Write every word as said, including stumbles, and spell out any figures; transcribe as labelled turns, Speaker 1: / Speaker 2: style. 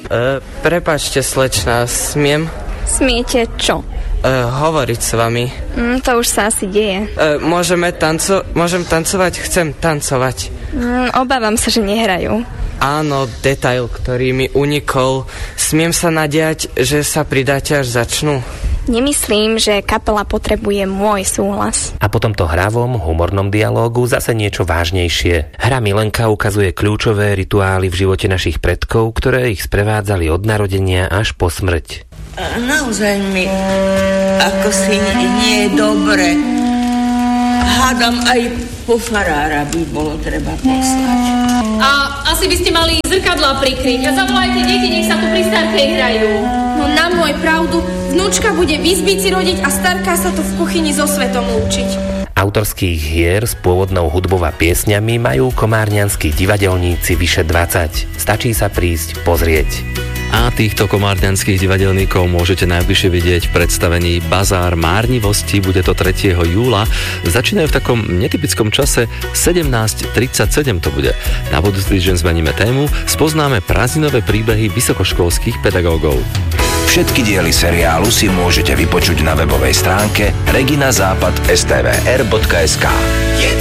Speaker 1: Uh, prepáčte, slečna, smiem?
Speaker 2: Smiete čo?
Speaker 1: Uh, hovoriť s vami.
Speaker 2: Mm, to už sa asi deje.
Speaker 1: Uh, môžeme tanco- môžem tancovať? Chcem tancovať.
Speaker 2: Mm, obávam sa, že nehrajú.
Speaker 1: Áno, detail, ktorý mi unikol. Smiem sa nadiať, že sa pridáte, až začnú?
Speaker 2: Nemyslím, že kapela potrebuje môj súhlas.
Speaker 3: A po tomto hravom, humornom dialógu zase niečo vážnejšie. Hra Milenka ukazuje kľúčové rituály v živote našich predkov, ktoré ich sprevádzali od narodenia až po smrť.
Speaker 4: Naozaj mi ako si nie je dobre. Hádam, aj po farára by bolo treba poslať.
Speaker 5: A asi by ste mali zrkadlá prikryť a zavolajte deti, nech sa tu pri starkej hrajú.
Speaker 6: No na môj pravdu, vnúčka bude v izbici rodiť a starka sa tu v kuchyni so svetom lúčiť.
Speaker 3: Autorských hier s pôvodnou hudbou a piesňami majú komárňanskí divadelníci vyše dvadsať. Stačí sa prísť pozrieť.
Speaker 7: A týchto komárňanských divadelníkov môžete najbližšie vidieť v predstavení Bazár márnivosti, bude to tretieho júla. Začínajú v takom netypickom čase, sedemnásť tridsaťsedem to bude. Na budúci týždeň zmeníme tému, spoznáme prázdninové príbehy vysokoškolských pedagógov.
Speaker 8: Všetky diely seriálu si môžete vypočuť na webovej stránke regina západ bodka es té vé er bodka es ká.